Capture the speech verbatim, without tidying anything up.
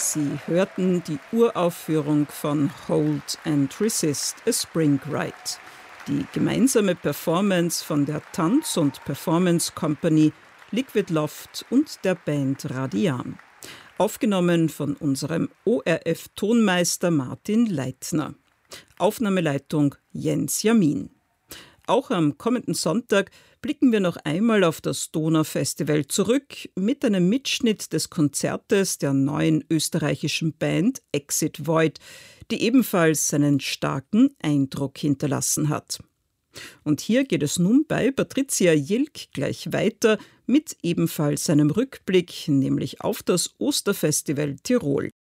Sie hörten die Uraufführung von Hold and Resist, A Spring Ride. Die gemeinsame Performance von der Tanz- und Performance Company Liquid Loft und der Band Radian. Aufgenommen von unserem O R F-Tonmeister Martin Leitner. Aufnahmeleitung Jens Jamin. Auch am kommenden Sonntag blicken wir noch einmal auf das Donaufestival zurück mit einem Mitschnitt des Konzertes der neuen österreichischen Band Exit Void, die ebenfalls einen starken Eindruck hinterlassen hat. Und hier geht es nun bei Patricia Jilk gleich weiter mit ebenfalls einem Rückblick, nämlich auf das Osterfestival Tirol.